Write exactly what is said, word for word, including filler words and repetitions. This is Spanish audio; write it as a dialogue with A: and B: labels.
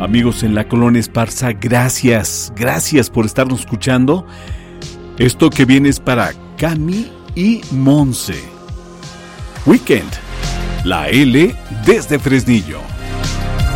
A: Amigos en la Colonia Esparza, gracias, gracias por estarnos escuchando. Esto que viene es para Cami y Monse. Weekend, la L desde Fresnillo.